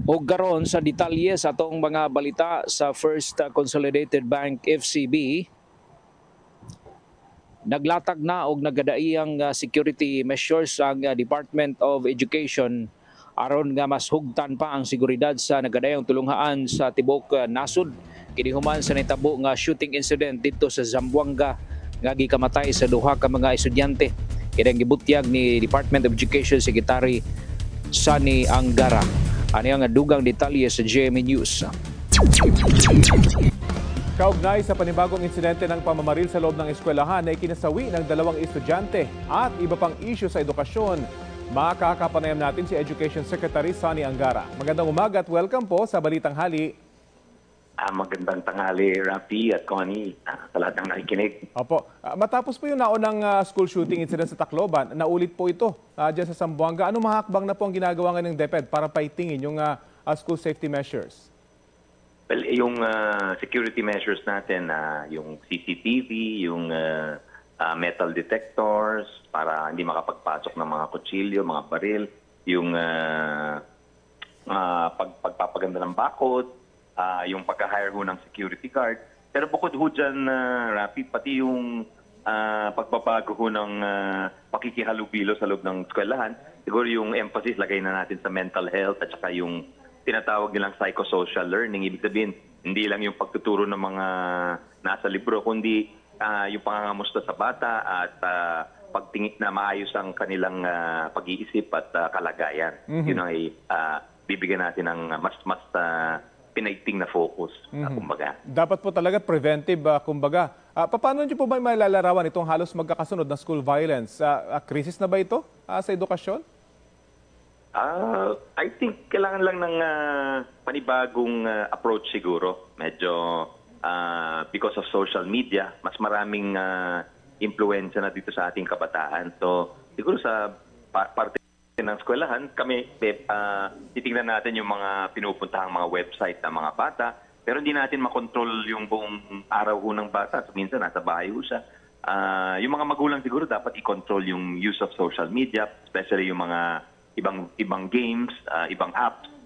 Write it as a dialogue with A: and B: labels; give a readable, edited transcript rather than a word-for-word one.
A: O garon sa detalye sa atong mga balita sa First Consolidated Bank FCB, naglatag na og nagadaiyang security measures ang Department of Education aron nga mas hugtan pa ang seguridad sa nagadayang tulunghaan sa tibok nasod kini human sa nitabo nga shooting incident dito sa Zamboanga nga gikamatay sa duha ka mga estudyante. Kini ang gibutyag ni Department of Education Secretary Sani Angara. Ano ang dugang detalye sa GMA News.
B: Kaugnay sa panibagong insidente ng pamamaril sa loob ng eskwelahan na ikinasawi ng 2 estudyante at iba pang isyu sa edukasyon, makakapanayam natin si Education Secretary Sani Angara. Magandang umaga at welcome po sa Balitang Hali.
C: Magandang tanghali, Rafi at Connie, sa lahat ng nakikinig.
B: Opo. Matapos po yung naunang school shooting incident sa Tacloban, naulit po ito dyan sa Zamboanga. Ano mahakbang na po ang ginagawa ng DepEd para paitingin yung school safety measures?
C: Well, yung security measures natin, yung CCTV, yung metal detectors para hindi makapagpasok ng mga kutsilyo, mga baril, yung pagpapaganda ng bakod, yung pagka-hire ho ng security guard. Pero bukod ho dyan, Rafi, pati yung pagbabago ho ng pakikihalubilo sa loob ng eskwelahan, siguro yung emphasis lagay na natin sa mental health at saka yung tinatawag nilang psychosocial learning. Ibig sabihin, hindi lang yung pagtuturo ng mga nasa libro, kundi yung pangangamusta sa bata at pagtingin na maayos ang kanilang pag-iisip at kalagayan. Yun ay bibigyan natin ng mas pinaiting na focus, kumbaga.
B: Dapat po talaga preventive, kumbaga. Paano niyo po ba malalarawan itong halos magkakasunod na school violence? Krisis na ba ito sa edukasyon?
C: I think kailangan lang ng panibagong approach siguro. Medyo because of social media, mas maraming impluensya na dito sa ating kabataan. So siguro sa parte ng eskwelahan, kami titingnan natin yung mga pinupuntahang mga website ng mga bata, pero hindi natin makontrol yung buong araw ng bata. So, minsan nasa bahay siya. Yung mga magulang siguro dapat i-control yung use of social media, especially yung mga ibang games, ibang apps